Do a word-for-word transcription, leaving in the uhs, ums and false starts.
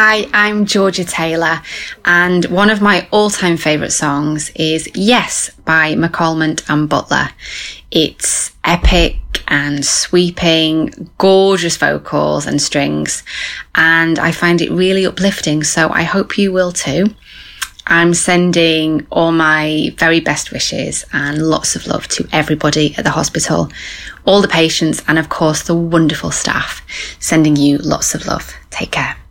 Hi, I'm Georgia Taylor, and one of my all-time favourite songs is Yes by McCalmont and Butler. It's epic and sweeping, gorgeous vocals and strings, and I find it really uplifting, so I hope you will too. I'm sending all my very best wishes and lots of love to everybody at the hospital, all the patients, and of course the wonderful staff. Sending you lots of love. Take care.